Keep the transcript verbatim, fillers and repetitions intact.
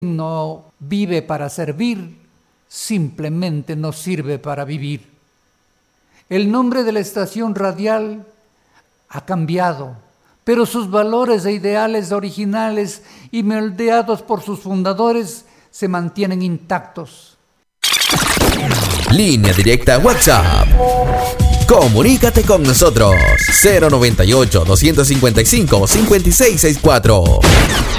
no vive para servir, simplemente no sirve para vivir. El nombre de la estación radial ha cambiado, pero sus valores e ideales originales y moldeados por sus fundadores se mantienen intactos. Línea directa WhatsApp. Comunícate con nosotros. cero noventa y ocho, doscientos cincuenta y cinco, cincuenta y seis sesenta y cuatro.